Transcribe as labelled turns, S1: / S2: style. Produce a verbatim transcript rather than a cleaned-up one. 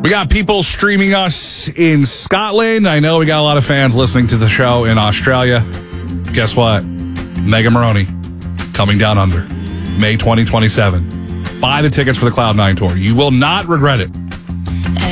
S1: We got people streaming us in Scotland. I know we got a lot of fans listening to the show in Australia. Guess what? Mega Maroney coming down under May twenty twenty-seven. Buy the tickets for the Cloud nine tour. You will not regret it.